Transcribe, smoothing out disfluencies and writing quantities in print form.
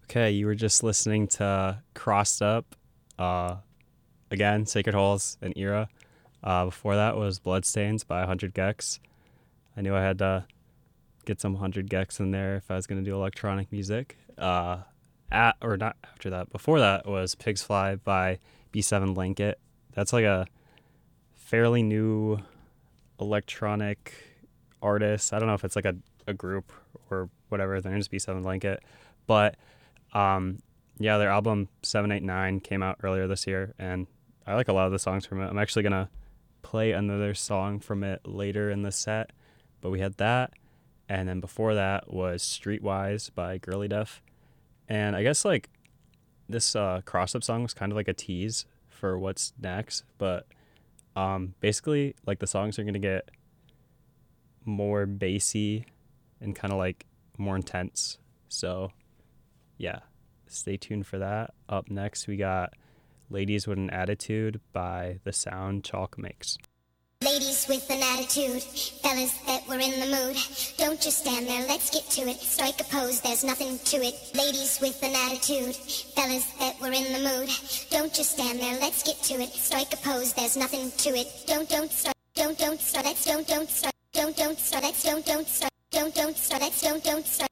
Okay, you were just listening to Crossed Up, uh, again, Sacred Halls and Era. Before that was Bloodstains by 100 Gex. I knew I had to get some 100 Gex in there if I was going to do electronic music. Or not after that. Before that was Pigs Fly by B7 Linkit. That's like a fairly new electronic artist. I don't know if it's like a group or whatever. Their name's B7 Linkit. But yeah, their album 789 came out earlier this year, and I like a lot of the songs from it. I'm actually gonna play another song from it later in the set, but we had that, and then before that was Streetwise by Girly Def, and I guess like this cross up song was kind of like a tease for what's next, but basically like the songs are gonna get more bassy and kind of like more intense. So yeah, stay tuned for that. Up next, we got Ladies with an Attitude by The Sound Chalk Makes. Ladies with an attitude, fellas that were in the mood. Don't just stand there, let's get to it. Strike a pose, there's nothing to it. Ladies with an attitude, fellas that were in the mood. Don't just stand there, let's get to it. Strike a pose, there's nothing to it. Don't start, don't start, let's don't start, don't start, let's don't start, don't start, let's don't start.